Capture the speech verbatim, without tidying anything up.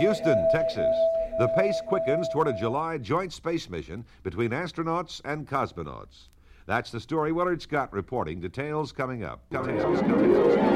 Houston, Texas. The pace quickens toward a July joint space mission between astronauts and cosmonauts. That's the story Willard Scott reporting. Details coming up. Details coming up.